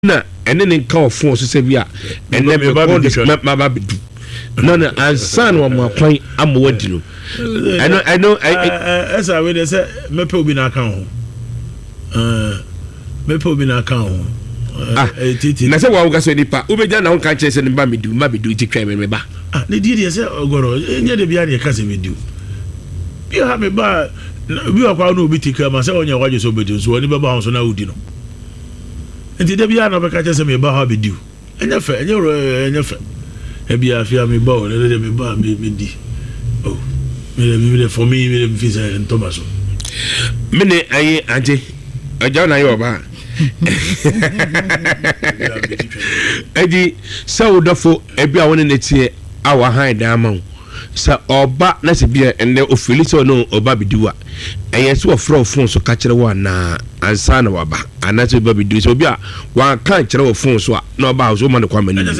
na ene ne nka ofo so se bia ene me ba bedu no no ansan wa mo akwan amwadi no I know esa we dey say mepe obi na aka ho mepe obi na aka ho na se wa uga so nipa ubeja na ho ka che se ne ba medu ma bedu ti twa me ba ne di dey say ogoro enye de bia de ka se medu bi ha me ba bi akwa no obi tika ma se onye waje so bedu so oni ba ba ho so na udi no enti de bia na be ka che se me ba ha bedu enye fe ebi afia me ba o de me ba me di oh me for me me visa en Tomaso mene ayi anje aja na yo ba eji sawdafo ebi a woni netie awa han da ma sa oba na se bia ende ofili so no oba bidiwa eye so ofro phone so ka kire wa na ansa na waba ana so oba bidiwa so bia wa kan kire wo phone so na oba so ma ne kwa mani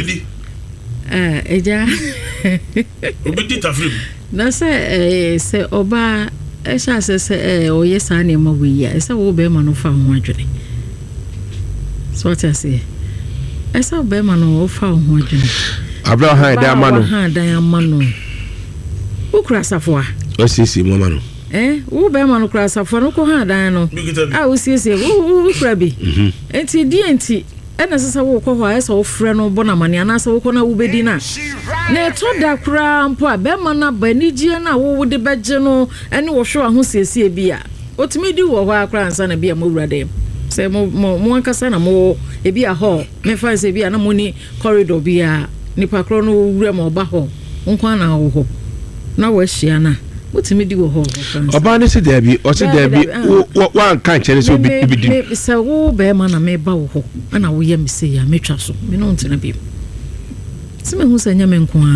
eja obidi tafrim na se oba esha se oye sa na ma wi ya esa wo be ma no fa ho adwene so what I say esa be ma no fa ho adwene abra ha da ma no ukra safo o sisi mo ma no wo be ma no kra safo no ko ha dan no wo sisi wo kra bi enti di enti ena sesa wo ko ho esa wo frɛ no bona mane ana sa wo ko na wo bedi na to da kra mpo a be ma na ba ni gie na wo de beje no ene wo hwe ho siesie bia otumi di wo ho akra ansa na bia mo wurade se mo ankasa na mo e bia ho me fa se bia na mo ni corridor bia nipa kro no wura mo ba ho nkwa na wo ho na wo hia na otumi di wo ho oba ne se da bi o se da bi wa kan kire so bi di se wo be ma na me ba wo ho ana wo ye me se ya metwa so me no ntena bi se me hu se nya me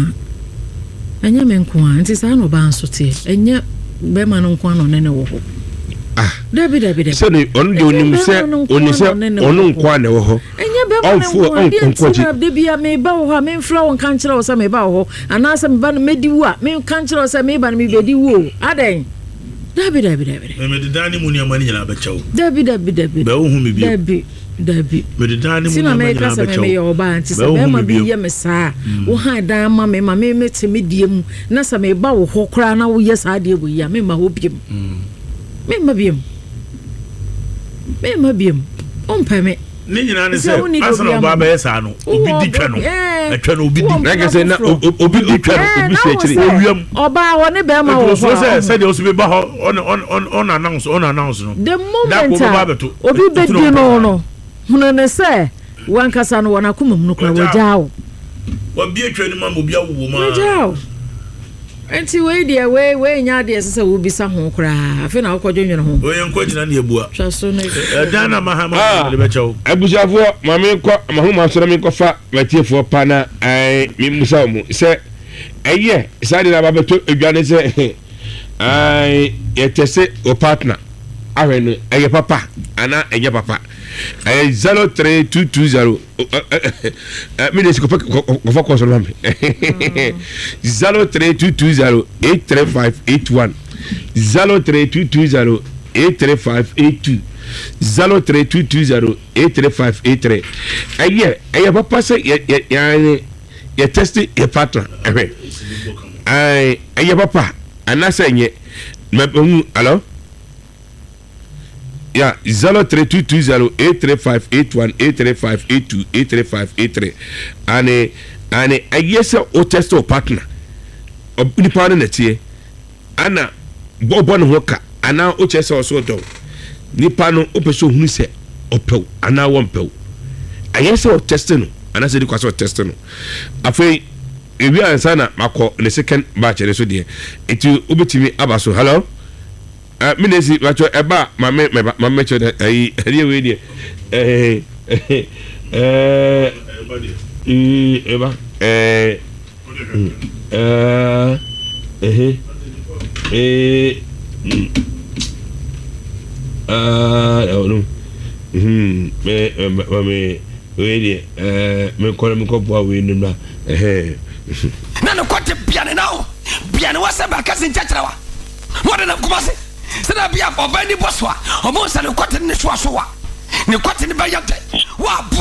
nko a nti sa no ba nso te enya be ma no nko a no ne wo ho dabi se ni on de onim se onu nko a ne wo ho enya be ma no nko de bia me ba wo ho me mfra won kan kire wo se me ba wo ho ana se me ba no medi wo a me kan kire wo se me ba no me bedi wo aden dabi me de dani mu ni amani nyina ba chawo dabi ba wo hu me bi dabi me de dani mu ni amani nyina ba chawo me yo ba anti se be ma bi ye me sa wo ha dan ma me teme die mu na se me ba wo ho kra na wo ye sa de bo ya me ma ho biem me ma biem on pa me ni nyina ne se asana ba ba yesa no obi di twa no atwa no obi di na ke se na obi di twa no obi se chiri owiam oba woni be ma wo so se de osu be ba ho on announce no the moment obi be di no hunu ne se wankasa no wona kuma mu no kwa wajao wa bi atwa ni ma mo bi awo ma wajao enti we dia we nya de sese wo bisa ho kra afi na akọ dwonwene ho oyen ko gina na ebua twaso ne dana mahama de bechawo abusafo mame ko mahuma so na me ko fa matiefo pa na ai mi musa mu se eye sade na babeto edwane se ai yetese o partner ahwenu eye papa ana eye papa 03220 minutes ko focus on me 03220 83581 03220 83582 03220 83583 eye papa se ye test ye partner eye papa ana se nye hello yeah 03220 83581 83582 83583 and ayese o test o partner nipa no netie ana bobo no hoka ana o chese o so do nipa no o pese ohunu se opew ana wo mpew ayese o test no ana se di kwaso test no afei ewi ansa na makọ the second batch re so de eti obetimi abaso hello minesi wacho eba mame cho ai rie we die eba no me we die me ko bo we nu na na no kote biane now biane wasa ba kasin chachrawa mo de na kumase sada bia obani boswa omo sa no kote ne so wa ne kɔte ne bɛyɛ dɛ wa